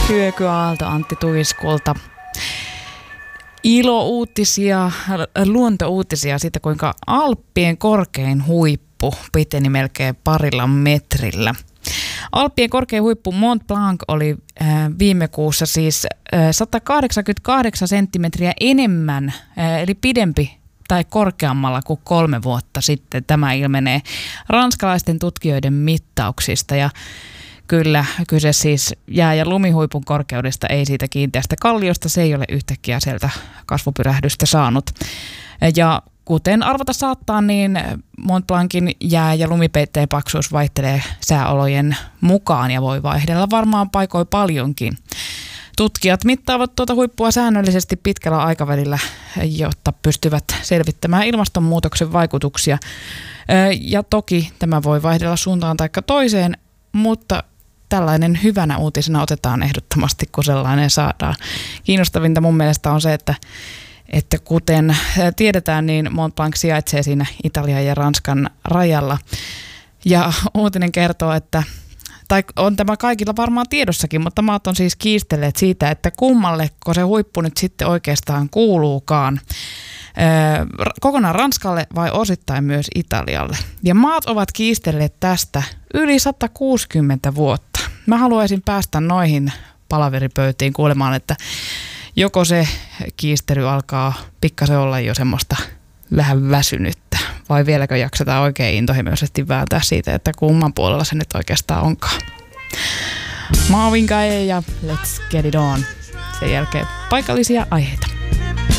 Hyökyaalto Antti Tuiskulta. Ilouutisia, luontouutisia siitä, kuinka Alppien korkein huippu piteni melkein 2 metrillä. Alppien korkein huippu Mont Blanc oli viime kuussa siis 188 senttimetriä enemmän, eli pidempi tai korkeammalla kuin 3 vuotta sitten. Tämä ilmenee ranskalaisten tutkijoiden mittauksista ja kyllä kyse siis jää- ja lumihuipun korkeudesta, ei siitä kiinteästä kalliosta. Se ei ole yhtäkkiä sieltä kasvupyrähdystä saanut. Ja kuten arvata saattaa, niin Mont Blancin jää- ja lumipeitteen paksuus vaihtelee sääolojen mukaan ja voi vaihdella varmaan paikoin paljonkin. Tutkijat mittaavat tuota huippua säännöllisesti pitkällä aikavälillä, jotta pystyvät selvittämään ilmastonmuutoksen vaikutuksia. Ja toki tämä voi vaihdella suuntaan tai toiseen, mutta tällainen hyvänä uutisena otetaan ehdottomasti, kun sellainen saadaan. Kiinnostavinta mun mielestä on se, että kuten tiedetään, niin Mont Blanc sijaitsee siinä Italian ja Ranskan rajalla. Ja uutinen kertoo, tai on tämä kaikilla varmaan tiedossakin, mutta maat on siis kiistelleet siitä, että kummalleko se huippu nyt sitten oikeastaan kuuluukaan. Kokonaan Ranskalle vai osittain myös Italialle. Ja maat ovat kiistelleet tästä yli 160 vuotta. Mä haluaisin päästä noihin palaveripöytiin kuulemaan, että joko se kiistely alkaa pikkasen olla jo semmoista vähän väsynyttä, vai vieläkö jaksetaan oikein intohimoisesti vääntää siitä, että kumman puolella se nyt oikeastaan onkaan. Marvin Gaye ja Let's Get It On. Sen jälkeen paikallisia aiheita.